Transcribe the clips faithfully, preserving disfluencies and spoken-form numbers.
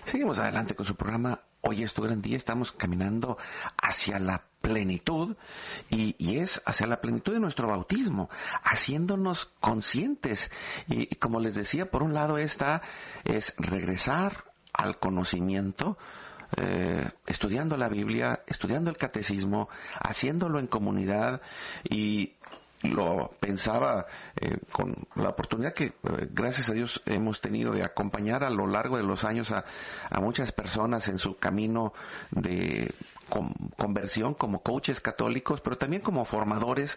Seguimos adelante con su programa. Hoy es tu gran día. Estamos caminando hacia la plenitud y, y es hacia la plenitud de nuestro bautismo, haciéndonos conscientes. Y, y como les decía, por un lado esta es regresar al conocimiento, eh, estudiando la Biblia, estudiando el catecismo, haciéndolo en comunidad. Y lo pensaba eh, con la oportunidad que, eh, gracias a Dios, hemos tenido de acompañar a lo largo de los años a, a muchas personas en su camino de con, conversión como coaches católicos, pero también como formadores.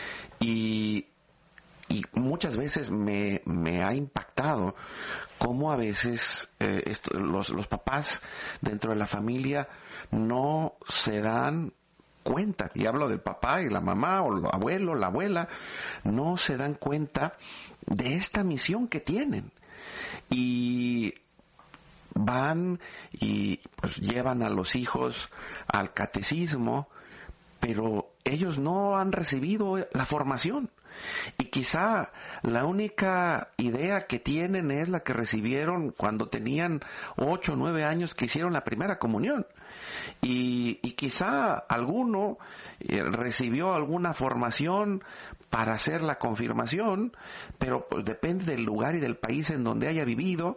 Y, y muchas veces me, me ha impactado cómo a veces eh, esto, los, los papás dentro de la familia no se dan cuenta, y hablo del papá y la mamá o el abuelo, la abuela, no se dan cuenta de esta misión que tienen y van y pues llevan a los hijos al catecismo, pero ellos no han recibido la formación. Y quizá la única idea que tienen es la que recibieron cuando tenían ocho o nueve años, que hicieron la primera comunión. Y, y quizá alguno eh, recibió alguna formación para hacer la confirmación, pero pues depende del lugar y del país en donde haya vivido.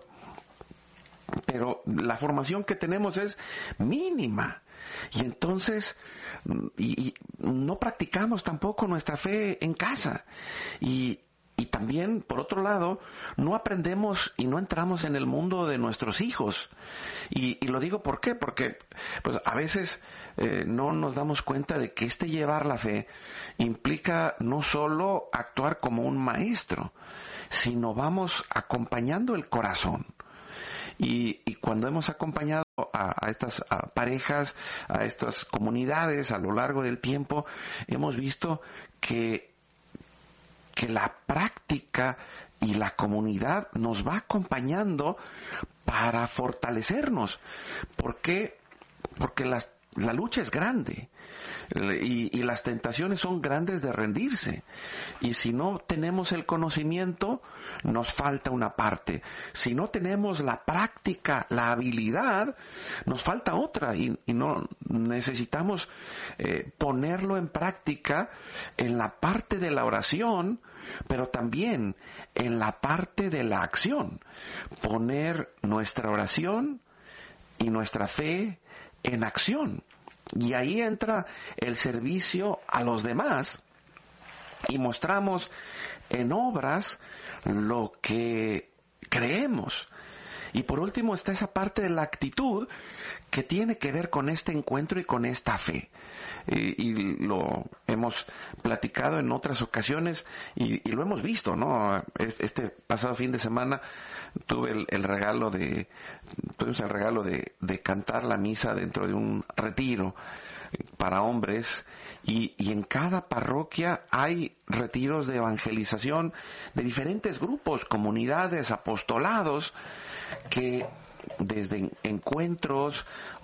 Pero la formación que tenemos es mínima. Y entonces y, y no practicamos tampoco nuestra fe en casa. Y, y también, por otro lado, no aprendemos y no entramos en el mundo de nuestros hijos. Y, y lo digo ¿por qué? Porque pues a veces eh, no nos damos cuenta de que este llevar la fe implica no solo actuar como un maestro, sino vamos acompañando el corazón. Y, y cuando hemos acompañado a, a estas a parejas, a estas comunidades a lo largo del tiempo, hemos visto que, que la práctica y la comunidad nos va acompañando para fortalecernos. ¿Por qué? Porque las, la lucha es grande. Y, y las tentaciones son grandes de rendirse, y si no tenemos el conocimiento nos falta una parte, si no tenemos la práctica, la habilidad, nos falta otra, y, y no necesitamos eh, ponerlo en práctica en la parte de la oración, pero también en la parte de la acción, poner nuestra oración y nuestra fe en acción. Y ahí entra el servicio a los demás y mostramos en obras lo que creemos. Y por último está esa parte de la actitud que tiene que ver con este encuentro y con esta fe. Y, y lo hemos platicado en otras ocasiones y, y lo hemos visto, ¿no? Este pasado fin de semana tuve el, el regalo de tuvimos el regalo de, de cantar la misa dentro de un retiro para hombres, y, y en cada parroquia hay retiros de evangelización de diferentes grupos, comunidades, apostolados, que desde encuentros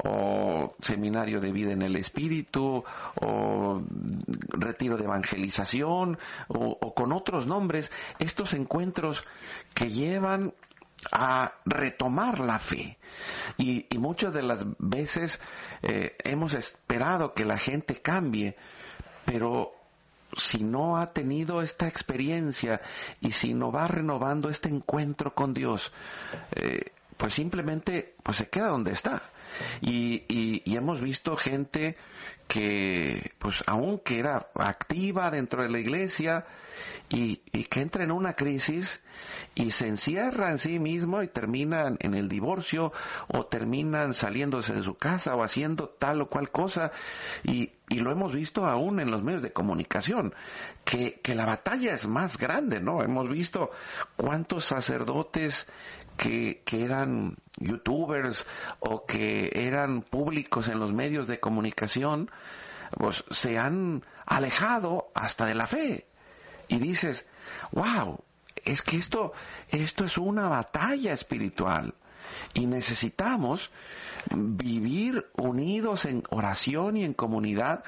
o seminario de vida en el espíritu o retiro de evangelización o, o con otros nombres, estos encuentros que llevan a retomar la fe. Y, y muchas de las veces eh, hemos esperado que la gente cambie, pero si no ha tenido esta experiencia y si no va renovando este encuentro con Dios, eh, pues simplemente pues se queda donde está. Y, y, y hemos visto gente que, pues aunque era activa dentro de la iglesia, y, y que entra en una crisis y se encierra en sí mismo y terminan en el divorcio o terminan saliéndose de su casa o haciendo tal o cual cosa, y, y lo hemos visto aún en los medios de comunicación, que, que la batalla es más grande, ¿no? Hemos visto cuántos sacerdotes que, que eran youtubers o que eran públicos en los medios de comunicación, pues se han alejado hasta de la fe. Y dices, wow, es que esto, esto es una batalla espiritual y necesitamos vivir unidos en oración y en comunidad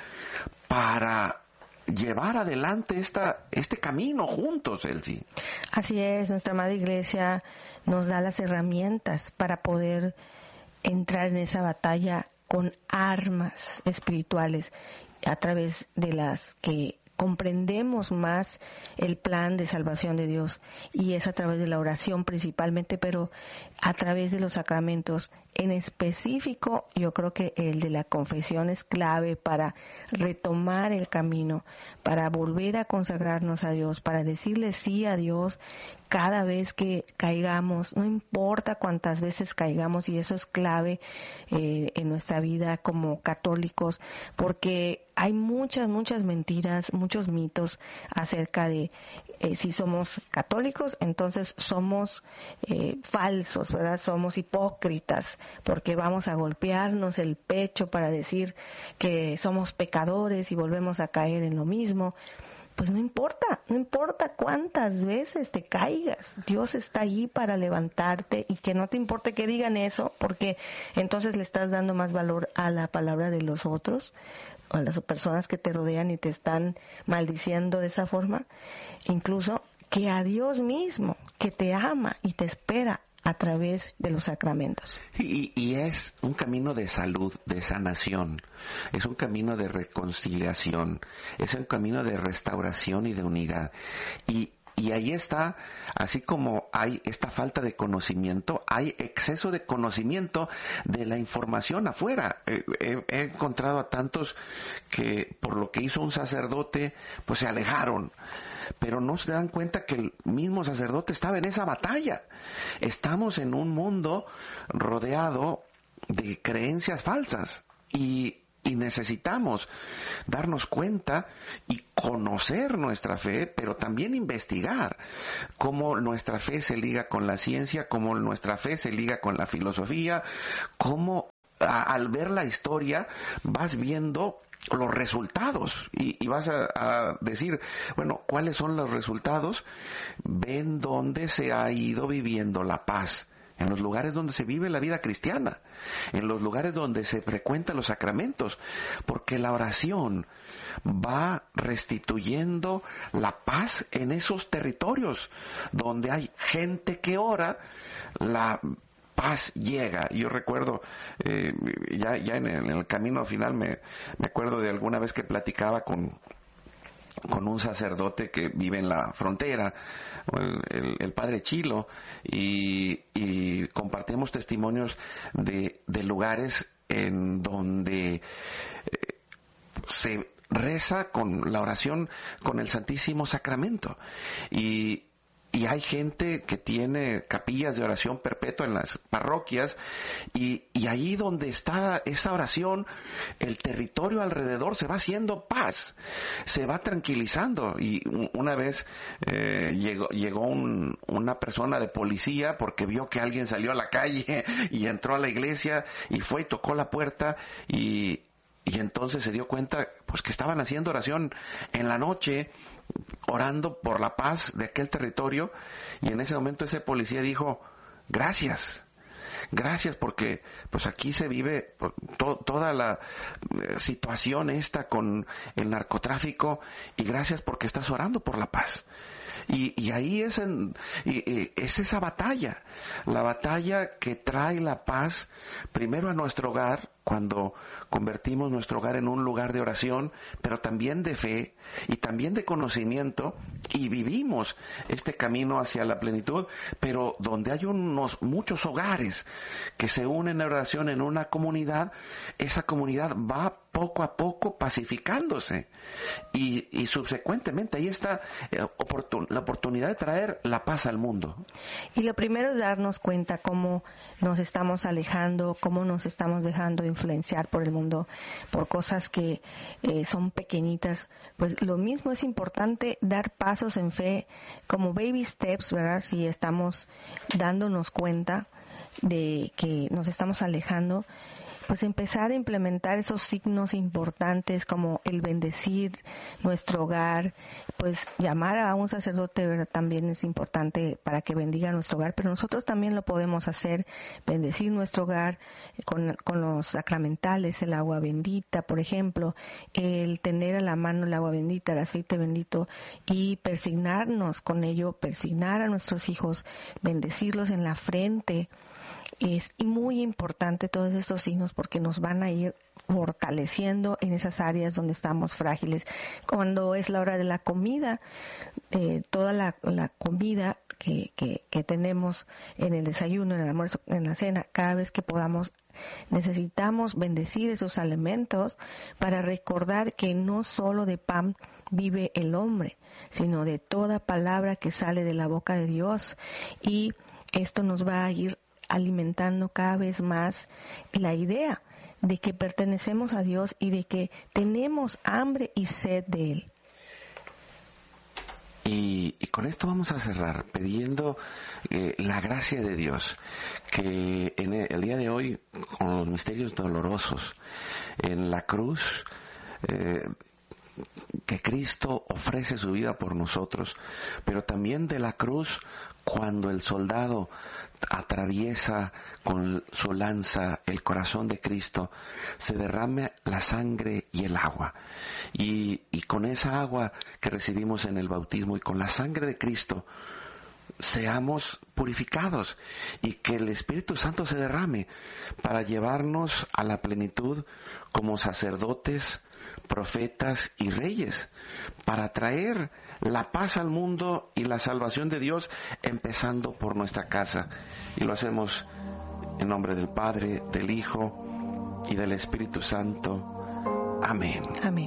para llevar adelante esta, este camino juntos, Elsie. Así es, nuestra amada iglesia nos da las herramientas para poder entrar en esa batalla con armas espirituales a través de las que comprendemos más el plan de salvación de Dios, y es a través de la oración principalmente, pero a través de los sacramentos. En específico, yo creo que el de la confesión es clave para retomar el camino, para volver a consagrarnos a Dios, para decirle sí a Dios cada vez que caigamos, no importa cuántas veces caigamos, y eso es clave eh, en nuestra vida como católicos, porque hay muchas, muchas mentiras, muchos mitos acerca de eh, si somos católicos, entonces somos eh, falsos, ¿verdad? Somos hipócritas, porque vamos a golpearnos el pecho para decir que somos pecadores y volvemos a caer en lo mismo. Pues no importa, no importa cuántas veces te caigas, Dios está allí para levantarte, y que no te importe que digan eso, porque entonces le estás dando más valor a la palabra de los otros, a las personas que te rodean y te están maldiciendo de esa forma, incluso que a Dios mismo, que te ama y te espera a través de los sacramentos. Y, y es un camino de salud, de sanación, es un camino de reconciliación, es un camino de restauración y de unidad. Y, y ahí está, así como hay esta falta de conocimiento, hay exceso de conocimiento de la información afuera. He, he, he encontrado a tantos que por lo que hizo un sacerdote, pues se alejaron. Pero no se dan cuenta que el mismo sacerdote estaba en esa batalla. Estamos en un mundo rodeado de creencias falsas, y, y necesitamos darnos cuenta y conocer nuestra fe, pero también investigar cómo nuestra fe se liga con la ciencia, cómo nuestra fe se liga con la filosofía, cómo a, al ver la historia vas viendo los resultados, y, y vas a, a decir, bueno, ¿cuáles son los resultados? Ven dónde se ha ido viviendo la paz, en los lugares donde se vive la vida cristiana, en los lugares donde se frecuentan los sacramentos, porque la oración va restituyendo la paz en esos territorios donde hay gente que ora. La paz llega. Yo recuerdo, eh, ya, ya en, el, en el camino final me, me acuerdo de alguna vez que platicaba con, con un sacerdote que vive en la frontera, el, el, el padre Chilo, y, y compartimos testimonios de, de lugares en donde eh, se reza con la oración con el Santísimo Sacramento, y Y hay gente que tiene capillas de oración perpetua en las parroquias, y, y ahí donde está esa oración, el territorio alrededor se va haciendo paz, se va tranquilizando. Y una vez eh, llegó, llegó un, una persona de policía porque vio que alguien salió a la calle y entró a la iglesia, y fue y tocó la puerta, y, y entonces se dio cuenta pues que estaban haciendo oración en la noche, orando por la paz de aquel territorio. Y en ese momento ese policía dijo, gracias, gracias, porque pues aquí se vive to- toda la eh, situación esta con el narcotráfico, y gracias porque estás orando por la paz. Y, y ahí es, en, y, y es esa batalla, la batalla que trae la paz primero a nuestro hogar, cuando convertimos nuestro hogar en un lugar de oración, pero también de fe y también de conocimiento, y vivimos este camino hacia la plenitud, pero donde hay unos muchos hogares que se unen en oración en una comunidad, esa comunidad va poco a poco pacificándose, y, y subsecuentemente ahí está eh, oportun, la oportunidad de traer la paz al mundo. Y lo primero es darnos cuenta cómo nos estamos alejando, cómo nos estamos dejando influenciar por el mundo, por cosas que eh, son pequeñitas. Pues lo mismo es importante dar pasos en fe, como baby steps, ¿verdad? Si estamos dándonos cuenta de que nos estamos alejando, pues empezar a implementar esos signos importantes como el bendecir nuestro hogar, pues llamar a un sacerdote, ¿verdad? También es importante para que bendiga nuestro hogar, pero nosotros también lo podemos hacer, bendecir nuestro hogar con, con los sacramentales, el agua bendita, por ejemplo, el tener a la mano el agua bendita, el aceite bendito, y persignarnos con ello, persignar a nuestros hijos, bendecirlos en la frente, Es muy importante todos estos signos porque nos van a ir fortaleciendo en esas áreas donde estamos frágiles. Cuando es la hora de la comida, eh, toda la, la comida que, que, que tenemos en el desayuno, en el almuerzo, en la cena, cada vez que podamos, necesitamos bendecir esos alimentos para recordar que no solo de pan vive el hombre, sino de toda palabra que sale de la boca de Dios. Y esto nos va a ir alimentando cada vez más la idea de que pertenecemos a Dios y de que tenemos hambre y sed de Él. Y, y con esto vamos a cerrar pidiendo eh, la gracia de Dios, que en el, el día de hoy, con los misterios dolorosos, en la cruz, eh, que Cristo ofrece su vida por nosotros, pero también de la cruz cuando el soldado atraviesa con su lanza el corazón de Cristo, se derrama la sangre y el agua, y, y con esa agua que recibimos en el bautismo y con la sangre de Cristo seamos purificados, y que el Espíritu Santo se derrame para llevarnos a la plenitud como sacerdotes, profetas y reyes, para traer la paz al mundo y la salvación de Dios, empezando por nuestra casa. Y lo hacemos en nombre del Padre, del Hijo y del Espíritu Santo. Amén. Amén.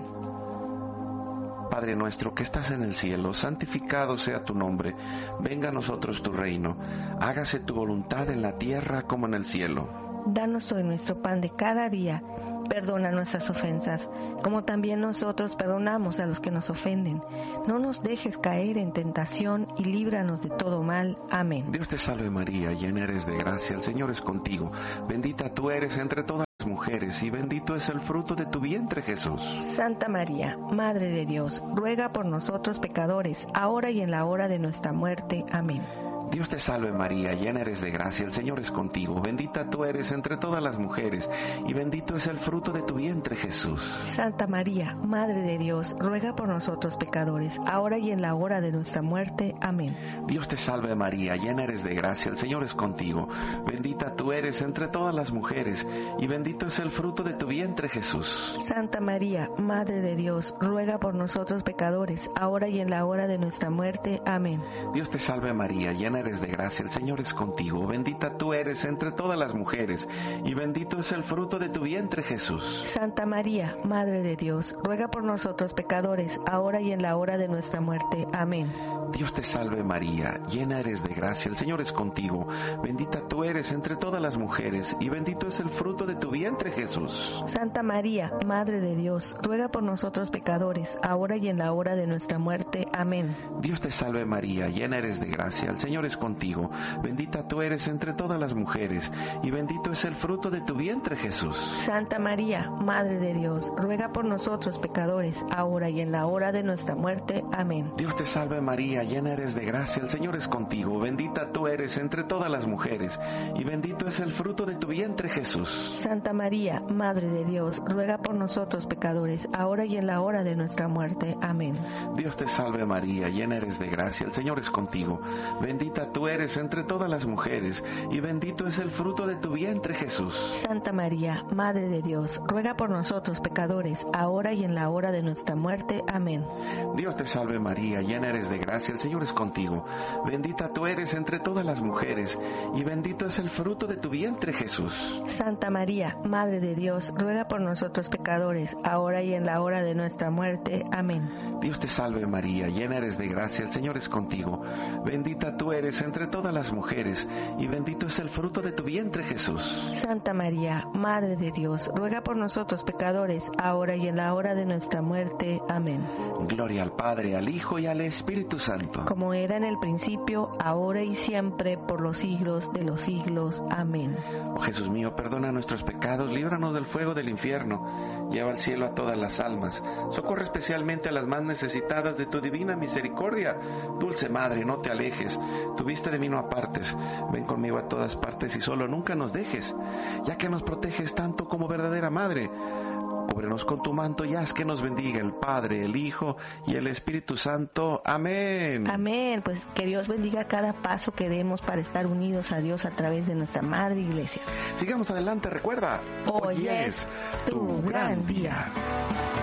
Padre nuestro que estás en el cielo, santificado sea tu nombre. Venga a nosotros tu reino. Hágase tu voluntad en la tierra como en el cielo. Danos hoy nuestro pan de cada día. Perdona nuestras ofensas, como también nosotros perdonamos a los que nos ofenden. No nos dejes caer en tentación y líbranos de todo mal. Amén. Dios te salve María, llena eres de gracia, el Señor es contigo. Bendita tú eres entre todas las mujeres y bendito es el fruto de tu vientre, Jesús. Santa María, Madre de Dios, ruega por nosotros pecadores, ahora y en la hora de nuestra muerte. Amén. Dios te salve María, llena eres de gracia, el Señor es contigo. Bendita tú eres entre todas las mujeres, y bendito es el fruto de tu vientre, Jesús. Santa María, Madre de Dios, ruega por nosotros pecadores, ahora y en la hora de nuestra muerte. Amén. Dios te salve María, llena eres de gracia, el Señor es contigo. Bendita tú eres entre todas las mujeres, y bendito es el fruto de tu vientre, Jesús. Santa María, Madre de Dios, ruega por nosotros pecadores, ahora y en la hora de nuestra muerte. Amén. Dios te salve María, llena eres de gracia, el Señor es contigo. Bendita tú eres entre todas las mujeres, y bendito es el fruto de tu vientre, Jesús. Santa María, Madre de Dios, ruega por nosotros pecadores, ahora y en la hora de nuestra muerte. Amén. Dios te salve María, llena eres de gracia, el Señor es contigo. Bendita tú eres entre todas las mujeres, y bendito es el fruto de tu vientre, Jesús. Santa María, Madre de Dios, ruega por nosotros pecadores, ahora y en la hora de nuestra muerte. Amén. Dios te salve María, llena eres de gracia, el Señor es contigo. Bendita tú eres entre todas las mujeres, y bendito es el fruto de tu vientre, Jesús. Santa María, Madre de Dios, ruega por nosotros pecadores, ahora y en la hora de nuestra muerte. Amén. Dios te salve María, llena eres de gracia, el Señor es contigo. Bendita tú eres entre todas las mujeres, y bendito es el fruto de tu vientre, Jesús. Santa María, Madre de Dios, ruega por nosotros pecadores, ahora y en la hora de nuestra muerte. Amén. Dios te salve María, llena eres de gracia, el Señor es contigo. Bendita tú eres entre todas las mujeres, y bendito es el fruto de tu vientre, Jesús. Santa María, Madre de Dios, ruega por nosotros pecadores, ahora y en la hora de nuestra muerte. Amén. Dios te salve María, llena eres de gracia, el Señor es contigo. Bendita tú eres entre todas las mujeres, y bendito es el fruto de tu vientre, Jesús. Santa María, Madre de Dios, ruega por nosotros pecadores, ahora y en la hora de nuestra muerte. Amén. Dios te salve María, llena eres de gracia, el Señor es contigo. Bendita tú eres entre todas las mujeres, y bendito es el fruto de tu vientre, Jesús. Santa María, Madre de Dios, ruega por nosotros pecadores, ahora y en la hora de nuestra muerte. Amén. Gloria al Padre, al Hijo y al Espíritu Santo. Como era en el principio, ahora y siempre, por los siglos de los siglos. Amén. Oh Jesús mío, perdona nuestros pecados, líbranos del fuego del infierno, lleva al cielo a todas las almas, socorre especialmente a las más necesitadas de tu divina misericordia. Dulce Madre, no te alejes, tu vista de mí no apartes, ven conmigo a todas partes y solo nunca nos dejes, ya que nos proteges tanto como verdadera Madre. Cúbrenos con tu manto y haz que nos bendiga el Padre, el Hijo y el Espíritu Santo. Amén. Amén. Pues que Dios bendiga cada paso que demos para estar unidos a Dios a través de nuestra Madre Iglesia. Sigamos adelante, recuerda, hoy, hoy es tu gran día. día.